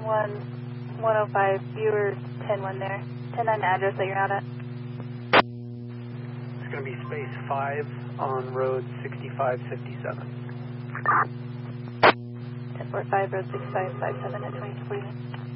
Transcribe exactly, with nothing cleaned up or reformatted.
one, one oh five, you were ten one there. ten nine address that you're out at. It's going to be space five on road sixty-five fifty-seven. ten four five, road sixty-five fifty-seven at twenty-two forty-nine.